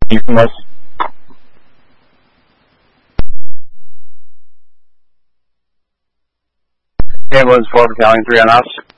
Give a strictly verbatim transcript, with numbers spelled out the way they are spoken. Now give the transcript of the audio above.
You from us? Ambulance four Battalion three on us.